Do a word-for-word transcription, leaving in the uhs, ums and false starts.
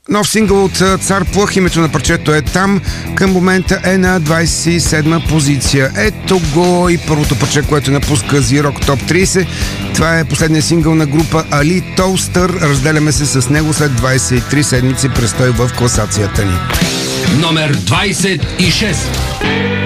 Нов сингъл от Цар Плъх, името на парчето е Там, към момента е на двадесет и седма позиция. Ето го и първото парче, което напуска Z-Rock Top тридесет. Това е последният сингъл на група Ali Toaster. Разделяме се с него след двадесет и три седмици престой в класацията ни. Номер двадесет и шест.